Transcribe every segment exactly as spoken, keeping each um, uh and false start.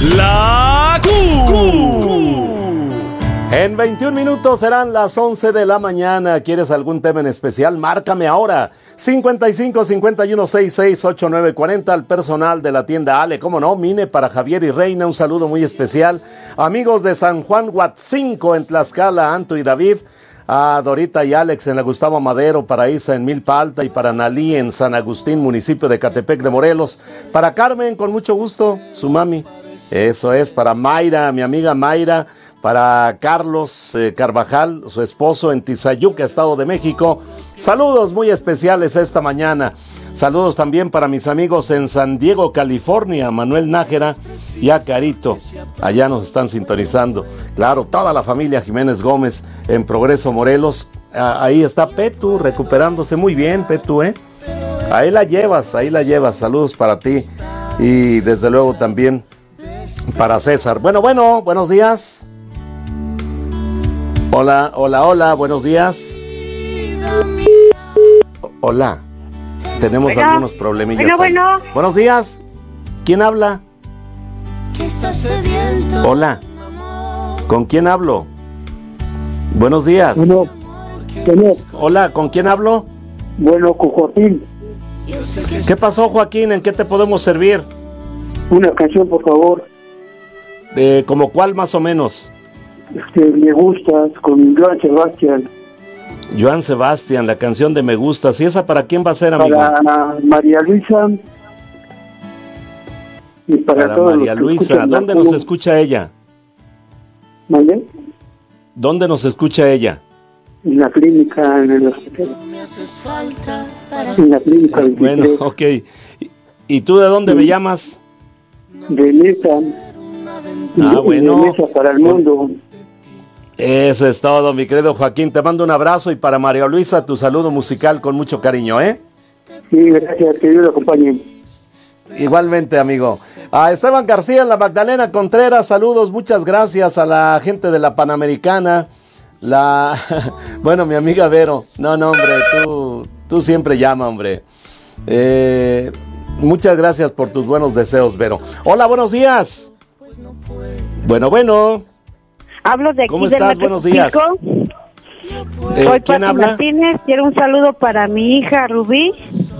La Q. En veintiún minutos serán las once de la mañana. ¿Quieres algún tema en especial? Márcame ahora. cincuenta y cinco, cincuenta y uno, sesenta y seis, ochenta y nueve cuarenta. Al personal de la tienda Ale, cómo no, Mine, para Javier y Reina, un saludo muy especial. Amigos de San Juan Huatzinco en Tlaxcala, Anto y David. A Dorita y Alex en la Gustavo Madero, para Isa en Milpa Alta y para Nalí en San Agustín, municipio de Catepec de Morelos. Para Carmen, con mucho gusto, su mami. Eso es, para Mayra, mi amiga Mayra. Para Carlos eh, Carvajal, su esposo en Tizayuca, Estado de México. Saludos muy especiales esta mañana. Saludos también para mis amigos en San Diego, California, Manuel Nájera y a Carito. Allá nos están sintonizando. Claro, toda la familia Jiménez Gómez en Progreso, Morelos. Ah, ahí está Petu, recuperándose muy bien, Petu, ¿eh? Ahí la llevas, ahí la llevas. Saludos para ti y desde luego también para César. Bueno, bueno, buenos días. Hola, hola, hola, buenos días. Hola, tenemos bueno, algunos problemillas. Bueno, bueno. Buenos días. ¿Quién habla? Hola. ¿Con quién hablo? Buenos días. Bueno, bueno. Hola, ¿con quién hablo? Bueno, con Joaquín. ¿Qué pasó, Joaquín? ¿En qué te podemos servir? Una canción, por favor. Eh, ¿Como cuál más o menos? Este, Me Gustas, con Joan Sebastián. Joan Sebastián, la canción de Me Gustas. ¿Y esa para quién va a ser, amigo? Para María Luisa. Y para, para María Luisa. ¿Dónde nos escucha ella? ¿Vale? ¿Dónde nos escucha ella? En la clínica, en el hospital. En la clínica veintitrés. Bueno, ok. ¿Y, y tú de dónde sí. me llamas? De Mesa. Ah, bueno. De Mesa para el mundo. Eso es todo, mi querido Joaquín. Te mando un abrazo y para María Luisa tu saludo musical con mucho cariño, ¿eh? Sí, gracias, que Dios lo acompañe. Igualmente, amigo. A Esteban García en la Magdalena Contreras, saludos, muchas gracias a la gente de la Panamericana. La, bueno, mi amiga Vero. No, no, hombre, tú, tú siempre llama, hombre. Eh, muchas gracias por tus buenos deseos, Vero. Hola, buenos días. Bueno, bueno. Hablo de aquí. ¿Cómo estás? Buenos días. Eh, Soy ¿Quién Pati habla? Martínez. Quiero un saludo para mi hija Rubí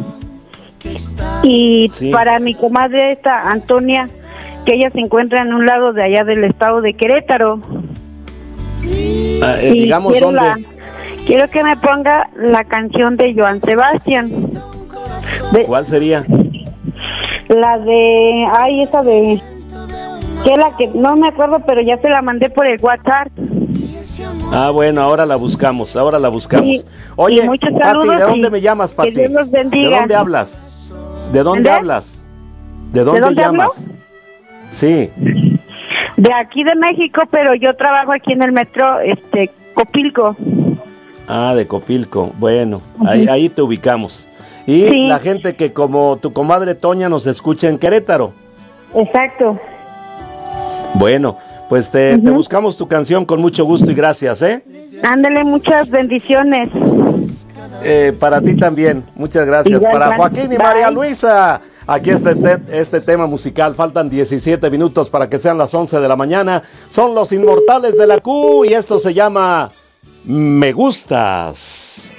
y sí. para mi comadre esta Antonia, que ella se encuentra en un lado de allá del estado de Querétaro. Ah, eh, digamos quiero, dónde. La, quiero que me ponga la canción de Joan Sebastián. De, ¿Cuál sería? La de, ay, esa de, que la que no me acuerdo, pero ya se la mandé por el WhatsApp. Ah, bueno, ahora la buscamos, ahora la buscamos. Sí, Oye, Pati, ¿de dónde me llamas, Pati? Que Dios los bendiga. ¿De dónde hablas? ¿De dónde ¿De? hablas? ¿De dónde, ¿De dónde llamas? Hablo? Sí. De aquí de México, pero yo trabajo aquí en el metro, este, Copilco. Ah, de Copilco, bueno, uh-huh. ahí, ahí te ubicamos. Y sí. la gente que como tu comadre Toña nos escucha en Querétaro. Exacto. Bueno, pues te, uh-huh. te buscamos tu canción con mucho gusto y gracias, ¿eh? Ándale, muchas bendiciones. Eh, para ti también, muchas gracias. Igual, para Joaquín y bye. María Luisa, aquí está este, este tema musical. Faltan diecisiete minutos para que sean las once de la mañana. Son los Inmortales de la Q y esto se llama Me Gustas.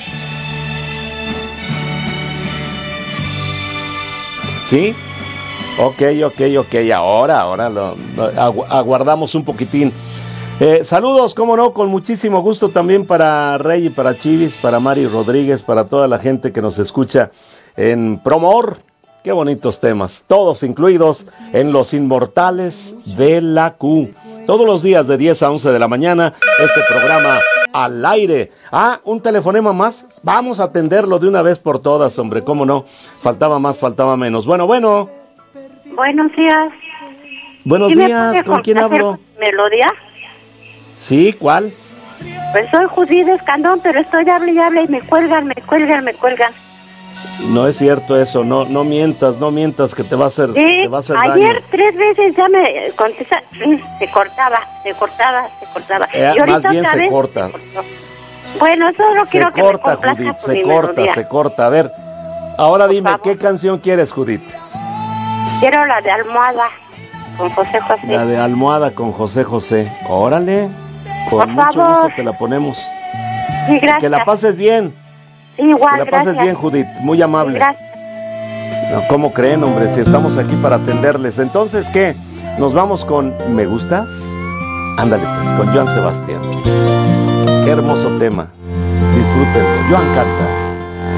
¿Sí? Ok, ok, ok, ahora, ahora lo, lo agu- aguardamos un poquitín. Eh, saludos, cómo no, con muchísimo gusto también para Rey y para Chivis, para Mari Rodríguez, para toda la gente que nos escucha en Promor. Qué bonitos temas, todos incluidos en Los Inmortales de la Q. Todos los días de diez a once de la mañana, este programa al aire. Ah, un telefonema más, vamos a atenderlo de una vez por todas, hombre, cómo no, faltaba más, faltaba menos. Bueno, bueno. Buenos días. Buenos días, ¿con quién hablo? ¿Melodía? Sí, ¿cuál? Pues soy Judith Escandón, pero estoy hable y hable y me cuelgan, me cuelgan, me cuelgan. No es cierto eso, no no mientas, no mientas que te va a hacer, sí, te va a hacer ayer daño. tres veces ya me contesta, se cortaba, se cortaba, se cortaba. Eh, y más bien se vez, corta. Se bueno, solo se quiero corta, que me Judith, por se mi corta, melodía. se corta. A ver, ahora por dime, favor. ¿qué canción quieres, Judith? Quiero la de Almohada. con José José. La de almohada con José José. Órale, con Por mucho favor. gusto te la ponemos. Sí, gracias. Que la pases bien. Sí, igual, Que la pases gracias. bien, Judith. Muy amable. Sí, gracias. No, ¿cómo creen, hombre? Si estamos aquí para atenderles. Entonces, ¿qué? ¿Nos vamos con ¿Me gustas? Ándale, pues, con Joan Sebastián. Qué hermoso tema. Disfrútenlo. Joan canta.